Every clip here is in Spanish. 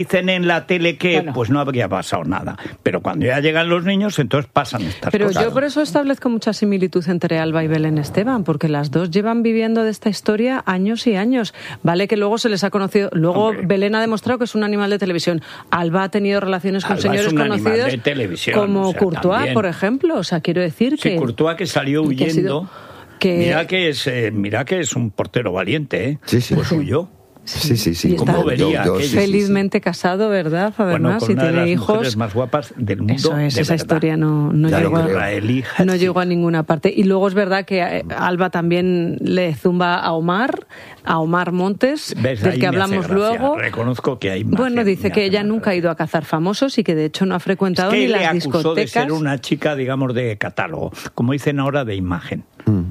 dicen en la tele que Bueno. pues no habría pasado nada. Pero cuando ya llegan los niños, entonces pasan estas Pero cosas. yo por eso establezco mucha similitud entre Alba y Belén Esteban, porque las dos llevan viviendo de esta historia años y años. Vale que luego se les ha conocido, luego Hombre. Belén ha demostrado que es un animal de televisión. Alba ha tenido relaciones con Alba señores es un animal conocidos de televisión, como o sea, Courtois, también. por ejemplo. O sea, quiero decir Sí, que... Courtois que salió que ha sido- huyendo. que- Mira que es un portero valiente, ¿eh? Sí, sí. Pues huyó. Sí. Y ¿Cómo está vería aquello? felizmente casado, ¿verdad? Además, Bueno, con y una de tiene las hijos. mujeres más guapas del mundo. Eso es, de esa verdad. historia no Ya lo llegó a... creo. Israelí, No sí. llegó a ninguna parte. Y luego es verdad que Alba también le zumba a Omar Montes, ¿Ves? del Ahí que me hace hablamos gracia. luego. Reconozco que hay Bueno, dice que ella nunca ha ido a cazar famosos y que de hecho no ha frecuentado que ni le las acusó de discotecas. ser una chica, digamos, de catálogo, como dicen ahora, de imagen.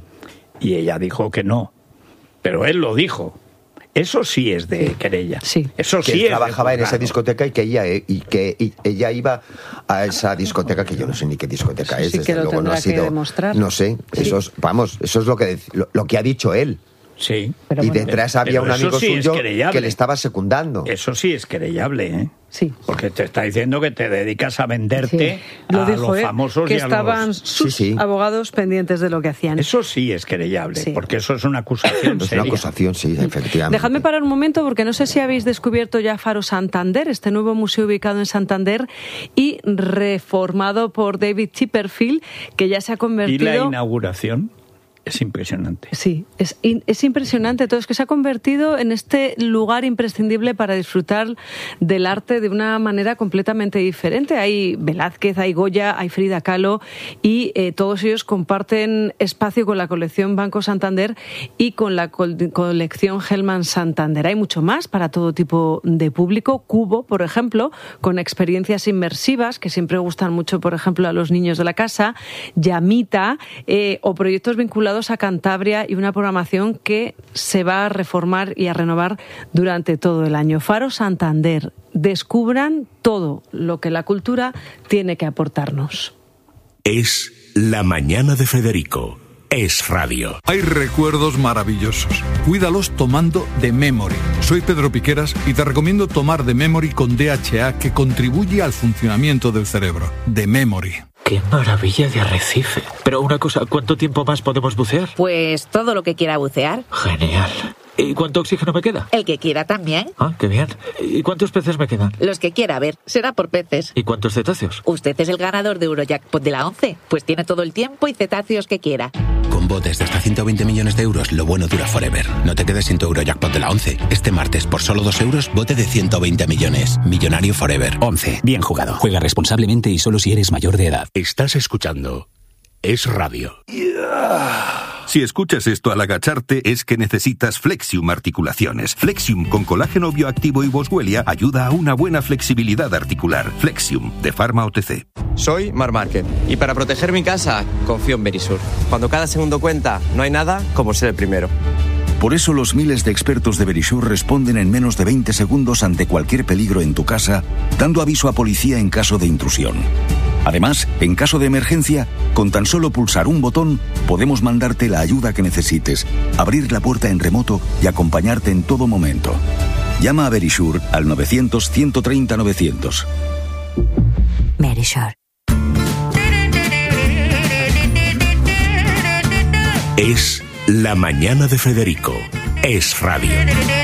Y ella dijo que no. Pero él lo dijo. Eso sí es de querella. Sí. Eso Que sí él es de trabajaba en esa juzgado. discoteca y que ella iba a esa discoteca, que yo no sé ni qué discoteca Sí, es, sí desde que lo luego no tendrá ha sido, que demostrar. no sé, Sí. eso es lo que ha dicho él. Sí. Pero Y bueno. detrás había Pero un eso amigo sí es suyo querellable. que le estaba secundando. Eso sí es querellable, ¿eh? Sí. Porque te está diciendo que te dedicas a venderte Sí. Lo a dijo, los famosos que y a estaban los... sus Sí, sí. abogados pendientes de lo que hacían. Eso sí es querellable, Sí. porque eso es una acusación Es seria. una acusación, sí, efectivamente. Dejadme parar un momento porque no sé si habéis descubierto ya Faro Santander, este nuevo museo ubicado en Santander y reformado por David Chipperfield, que ya se ha Y convertido... la inauguración es impresionante. Sí, es impresionante todo. Es que se ha convertido en este lugar imprescindible para disfrutar del arte de una manera completamente diferente. Hay Velázquez, hay Goya, hay Frida Kahlo y todos ellos comparten espacio con la colección Banco Santander y con la colección Hellman Santander. Hay mucho más para todo tipo de público. Cubo, por ejemplo, con experiencias inmersivas que siempre gustan mucho, por ejemplo, a los niños de la casa. Llamita o proyectos vinculados a Cantabria y una programación que se va a reformar y a renovar durante todo el año. Faro Santander, descubran todo lo que la cultura tiene que aportarnos. Es La Mañana de Federico. Es radio. Hay recuerdos maravillosos. Cuídalos tomando The Memory. Soy Pedro Piqueras y te recomiendo tomar The Memory con DHA, que contribuye al funcionamiento del cerebro. The Memory. ¡Qué maravilla de arrecife! Pero una cosa, ¿cuánto tiempo más podemos bucear? Pues todo lo que quiera bucear. Genial. ¿Y cuánto oxígeno me queda? El que quiera también. Ah, qué bien. ¿Y cuántos peces me quedan? Los que quiera, a ver, será por peces. ¿Y cuántos cetáceos? Usted es el ganador de Eurojackpot de la 11, pues tiene todo el tiempo y cetáceos que quiera. Con botes de hasta 120 millones de euros, lo bueno dura forever. No te quedes sin tu Eurojackpot de la 11. Este martes, por solo 2 euros, bote de 120 millones. Millonario forever. 11. Bien jugado. Juega responsablemente y solo si eres mayor de edad. Estás escuchando Es radio. Si escuchas esto al agacharte es que necesitas Flexium Articulaciones. Flexium con colágeno bioactivo y Boswellia ayuda a una buena flexibilidad articular. Flexium, de Pharma OTC. Soy Marc Márquez y para proteger mi casa confío en Verisur. Cuando cada segundo cuenta, no hay nada como ser el primero. Por eso los miles de expertos de Verisur responden en menos de 20 segundos ante cualquier peligro en tu casa, dando aviso a policía en caso de intrusión. Además, en caso de emergencia, con tan solo pulsar un botón, podemos mandarte la ayuda que necesites, abrir la puerta en remoto y acompañarte en todo momento. Llama a Verisur al 900-130-900. Verisur. Es La Mañana de Federico. Es radio.